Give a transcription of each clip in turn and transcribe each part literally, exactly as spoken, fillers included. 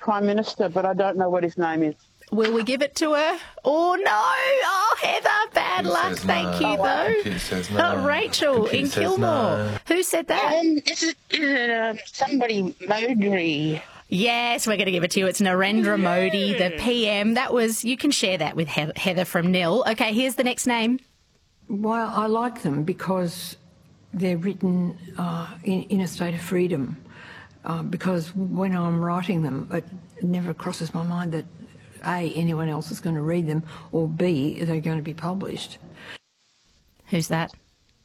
Prime Minister, but I don't know what his name is. Will we give it to her? Oh, no. Oh, Heather, bad Computer luck. says Thank no. you, though. Computer says no. Oh, Rachel Computer in says Kilmore. no. Who said that? Um, is it, is it uh, somebody Modi? Yes, we're going to give it to you. It's Narendra Modi, the P M. That was, you can share that with He- Heather from Nil. Okay, here's the next name. Well, I like them because they're written uh, in, in a state of freedom. Uh, because when I'm writing them, it never crosses my mind that A, anyone else is going to read them, or B, they're going to be published. Who's that?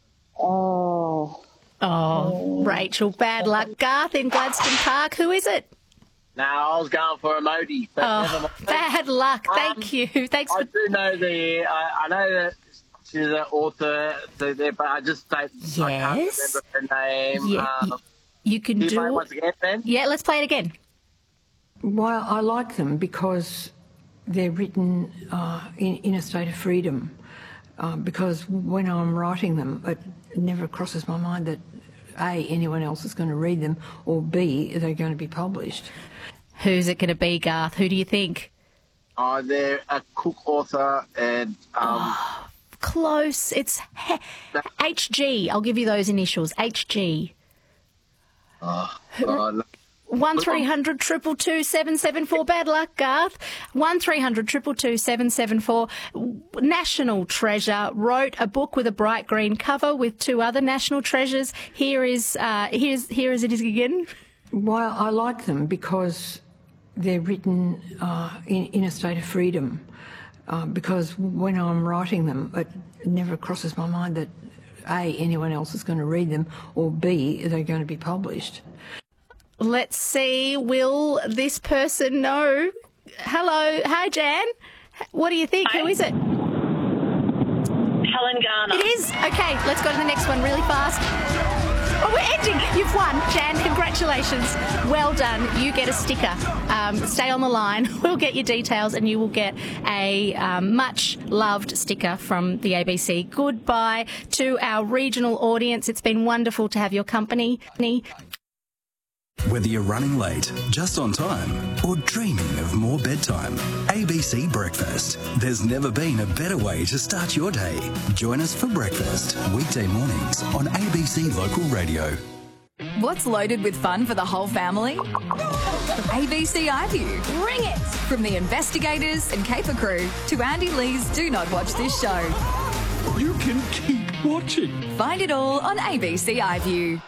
Oh. Oh, Rachel, bad luck. Garth in Gladstone Park, who is it? No, I was going for a Modi, but Oh, never mind. bad luck. Thank Um, you. Thanks I for... do know the. I, I know that she's an author, so there, but I just don't. I can't Yes. remember her name. Yeah, Um, y- you can do you do play it it. once again, then? Yeah, let's play it again. Well, I like them because they're written uh, in, in a state of freedom. Uh, because when I'm writing them, it never crosses my mind that A, anyone else is going to read them, or B, they're going to be published. Who's it going to be, Garth? Who do you think? Oh, they're a Cook author, and um, Close. It's he- H G. I'll give you those initials. H G. oh, One three hundred triple two seven seven four. Bad luck, Garth. One three hundred triple two seven seven four. National treasure. Wrote a book with a bright green cover with two other national treasures. Here is uh, here's here is it is again. Well, I like them because they're written uh, in, in a state of freedom. Uh, because when I'm writing them, it never crosses my mind that A, anyone else is going to read them, or B, they're going to be published. Let's see. Will this person know? Hello. Hi, Jan. What do you think? Hi. Who is it? Helen Garner. It is. Okay, let's go to the next one really fast. Oh, we're ending. You've won, Jan. Congratulations. Well done. You get a sticker. Um, stay on the line. We'll get your details and you will get a um, much-loved sticker from the A B C. Goodbye to our regional audience. It's been wonderful to have your company. Whether you're running late, just on time, or dreaming of more bedtime, A B C Breakfast. There's never been a better way to start your day. Join us for breakfast, weekday mornings on A B C Local Radio. What's loaded with fun for the whole family? A B C iView. Bring it! From the investigators and caper crew to Andy Lee's Do Not Watch This Show. You can keep watching. Find it all on A B C iView.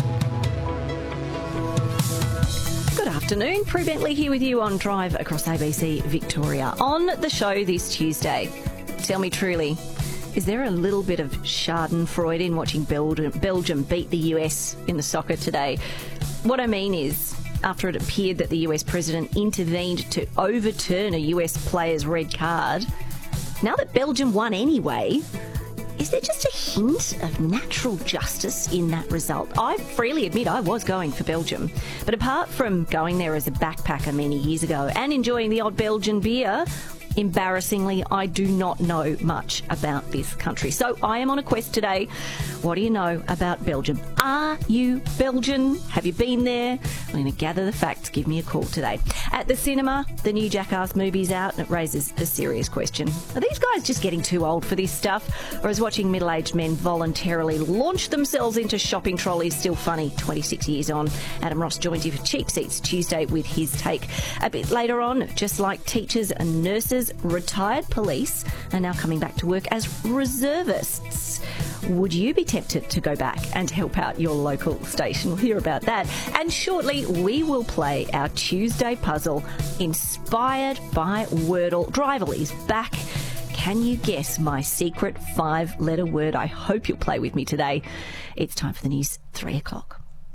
Good afternoon. Prue Bentley here with you on Drive Across A B C Victoria. On the show this Tuesday, tell me truly, is there a little bit of schadenfreude in watching Belgium, Belgium beat the U S in the soccer today? What I mean is, after it appeared that the U S president intervened to overturn a U S player's red card, now that Belgium won anyway, is there just a hint of natural justice in that result? I freely admit I was going for Belgium. But apart from going there as a backpacker many years ago and enjoying the odd Belgian beer, embarrassingly, I do not know much about this country. So I am on a quest today. What do you know about Belgium? Are you Belgian? Have you been there? I'm going to gather the facts. Give me a call today. At the cinema, the new Jackass movie's out, and it raises a serious question. Are these guys just getting too old for this stuff? Or is watching middle-aged men voluntarily launch themselves into shopping trolleys still funny twenty-six years on? Adam Ross joins you for Cheap Seats Tuesday with his take. A bit later on, just like teachers and nurses, retired police are now coming back to work as reservists. Would you be tempted to go back and help out your local station? We'll hear about that. And shortly, we will play our Tuesday puzzle inspired by Wordle. Drivel is back. Can you guess my secret five-letter word? I hope you'll play with me today. It's time for the news, three o'clock.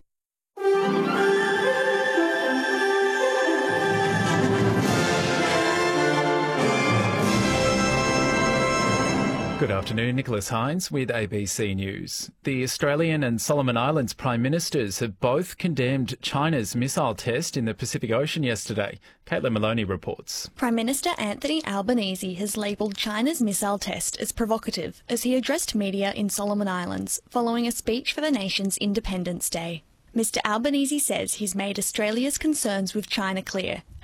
Good afternoon, Nicholas Hines with A B C News. The Australian and Solomon Islands Prime Ministers have both condemned China's missile test in the Pacific Ocean yesterday. Caitlin Maloney reports. Prime Minister Anthony Albanese has labelled China's missile test as provocative as he addressed media in Solomon Islands following a speech for the nation's Independence Day. Mister Albanese says he's made Australia's concerns with China clear